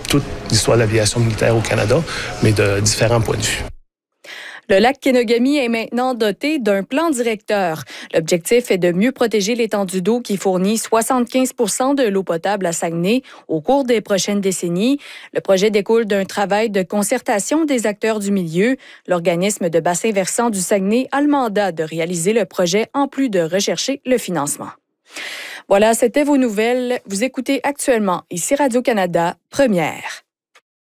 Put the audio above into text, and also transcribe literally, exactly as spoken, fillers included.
toute l'histoire de l'aviation militaire au Canada, mais de différents points de vue. Le lac Kenogami est maintenant doté d'un plan directeur. L'objectif est de mieux protéger l'étendue d'eau qui fournit soixante-quinze pour cent de l'eau potable à Saguenay au cours des prochaines décennies. Le projet découle d'un travail de concertation des acteurs du milieu. L'organisme de bassin versant du Saguenay a le mandat de réaliser le projet en plus de rechercher le financement. Voilà, c'était vos nouvelles. Vous écoutez actuellement ici Radio-Canada, Première.